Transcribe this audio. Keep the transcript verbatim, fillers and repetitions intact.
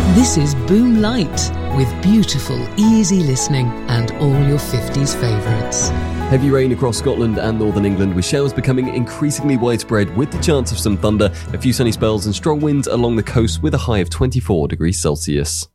This is Boom Light, with beautiful, easy listening and all your fifties favourites. Heavy rain across Scotland and northern England, with showers becoming increasingly widespread with the chance of some thunder, a few sunny spells and strong winds along the coast with a high of twenty-four degrees Celsius.